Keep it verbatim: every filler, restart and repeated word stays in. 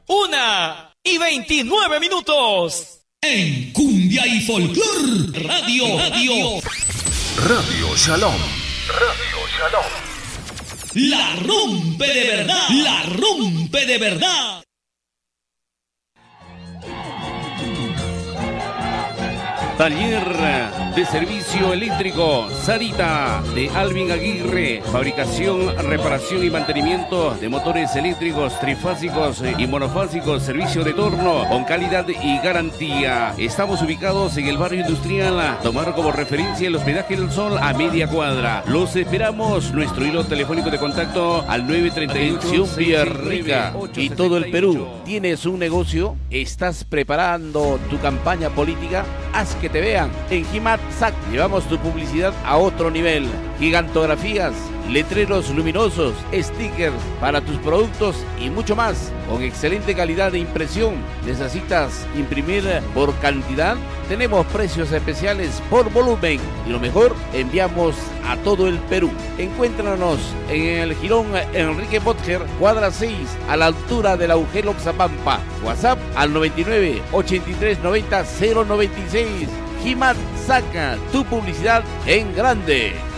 Una y veintinueve minutos. En Cumbia y Folclor Radio, Radio. Radio Shalom. Radio Shalom. La rompe de verdad. La rompe de verdad. Taller de servicio eléctrico Sarita de Alvin Aguirre. Fabricación, reparación y mantenimiento de motores eléctricos trifásicos y monofásicos. Servicio de torno con calidad y garantía. Estamos ubicados en el barrio industrial. Tomar como referencia el hospedaje del Sol a media cuadra. Los esperamos. Nuestro hilo telefónico de contacto al nueve treinta y ocho Villarrica y todo el Perú. ¿Tienes un negocio? ¿Estás preparando tu campaña política? Haz que te vean. En Gimat Sac llevamos tu publicidad a otro nivel. Gigantografías, letreros luminosos, stickers para tus productos y mucho más. Con excelente calidad de impresión. ¿Necesitas imprimir por cantidad? Tenemos precios especiales por volumen. Y lo mejor, enviamos a todo el Perú. Encuéntranos en el Jirón Enrique Botger, cuadra seis, a la altura del Agujero Oxapampa. WhatsApp al noventa y nueve, ochenta y tres, noventa, cero noventa y seis. Gimat Saca tu publicidad en grande.